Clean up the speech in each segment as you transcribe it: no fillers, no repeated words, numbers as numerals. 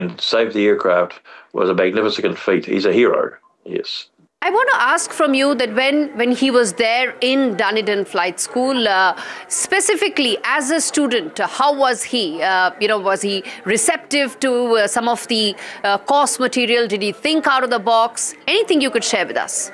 saved the aircraft was a magnificent feat. He's a hero, yes. I want to ask from you that when he was there in Dunedin Flight School, specifically as a student, how was he? Was he receptive to some of the course material? Did he think out of the box? Anything you could share with us?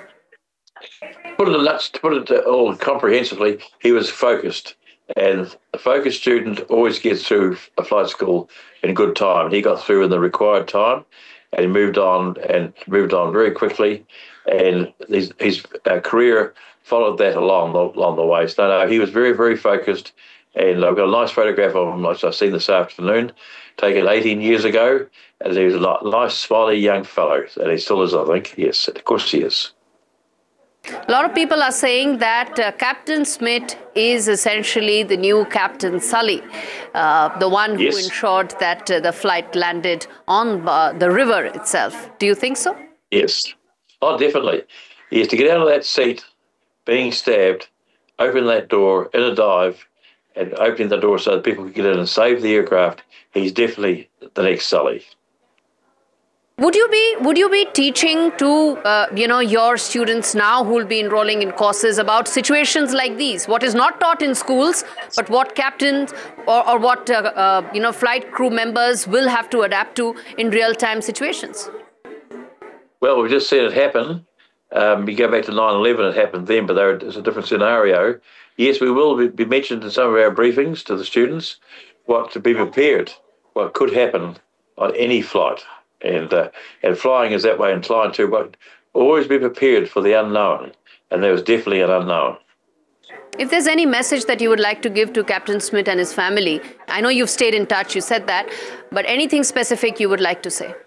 To put it all comprehensively, he was focused. And a focused student always gets through a flight school in good time. He got through in the required time, and he moved on very quickly. And his career followed that along the way. So no, he was very, very focused. And I've got a nice photograph of him, which I've seen this afternoon, taken 18 years ago. And he was a nice, smiley young fellow. And he still is, I think. Yes, of course he is. A lot of people are saying that Captain Smith is essentially the new Captain Sully, the one who ensured that the flight landed on the river itself. Do you think so? Yes. Oh, definitely. Yes, to get out of that seat, being stabbed, open that door in a dive, and opening the door so that people could get in and save the aircraft, he's definitely the next Sully. Would you be teaching to your students now who will be enrolling in courses about situations like these? What is not taught in schools, but what captains or what flight crew members will have to adapt to in real-time situations? Well, we've just seen it happen. You go back to 9/11, it happened then, but there's a different scenario. Yes, we will be mentioned in some of our briefings to the students what to be prepared, what could happen on any flight. And flying is that way inclined to, but always be prepared for the unknown. And there was definitely an unknown. If there's any message that you would like to give to Captain Smith and his family, I know you've stayed in touch, you said that, but anything specific you would like to say?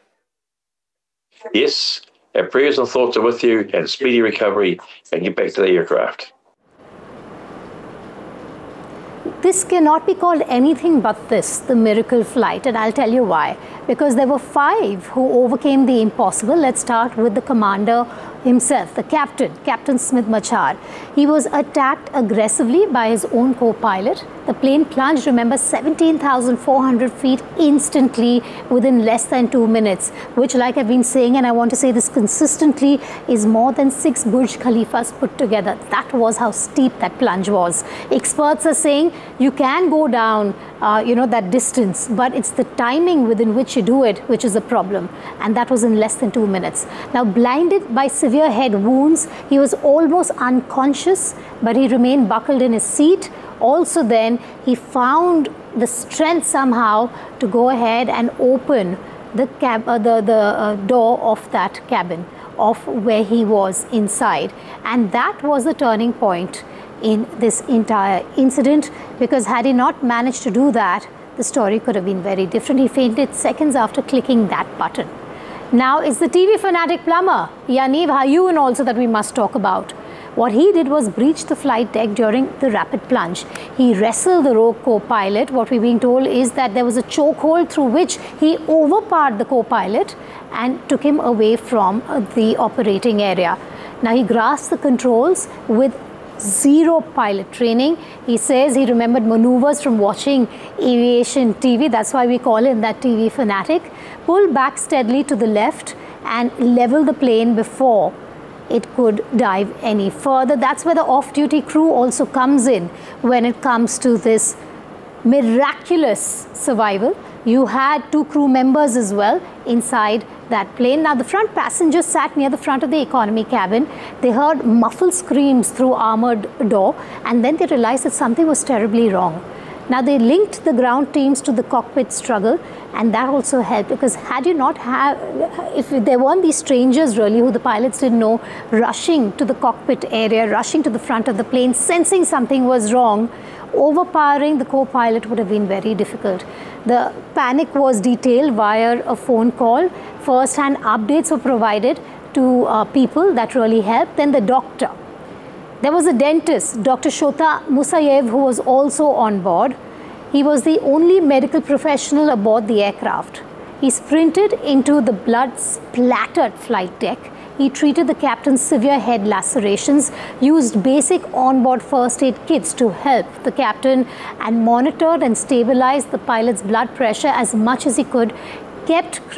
Yes, our prayers and thoughts are with you, and speedy recovery, and get back to the aircraft. This cannot be called anything but this, the miracle flight, and I'll tell you why. Because there were 5 who overcame the impossible. Let's start with the commander himself, the captain, Captain Smith Machar. He was attacked aggressively by his own co-pilot. The plane plunged, remember, 17,400 feet instantly within less than 2 minutes, which, like I've been saying, and I want to say this consistently, is more than 6 Burj Khalifas put together. That was how steep that plunge was. Experts are saying you can go down, that distance, but it's the timing within which you do it which is a problem. And that was in less than 2 minutes. Now, blinded by severe head wounds, he was almost unconscious, but he remained buckled in his seat. Also then, he found the strength somehow to go ahead and open the door of that cabin, of where he was inside. And that was the turning point in this entire incident, because had he not managed to do that, the story could have been very different. He fainted seconds after clicking that button. Now, it's the TV fanatic plumber, Yaniv Hayun, also that we must talk about. What he did was breach the flight deck during the rapid plunge. He wrestled the rogue co-pilot. What we're being told is that there was a chokehold through which he overpowered the co-pilot and took him away from the operating area. Now, he grasped the controls with zero pilot training. He says he remembered maneuvers from watching aviation TV. That's why we call him that TV fanatic. Pulled back steadily to the left and leveled the plane before it could dive any further. That's where the off-duty crew also comes in when it comes to this miraculous survival. You had 2 crew members as well inside that plane. Now, the front passengers sat near the front of the economy cabin. They heard muffled screams through armored door, and then they realized that something was terribly wrong. Now, they linked the ground teams to the cockpit struggle, and that also helped, because had you not have, if there weren't these strangers really who the pilots didn't know, rushing to the cockpit area, rushing to the front of the plane, sensing something was wrong, overpowering the co-pilot would have been very difficult. The panic was detailed via a phone call. First-hand updates were provided to people. That really helped. Then the doctor. There was a dentist, Dr. Shota Musayev, who was also on board. He was the only medical professional aboard the aircraft. He sprinted into the blood-splattered flight deck. He treated the captain's severe head lacerations, used basic onboard first aid kits to help the captain, and monitored and stabilized the pilot's blood pressure as much as he could, kept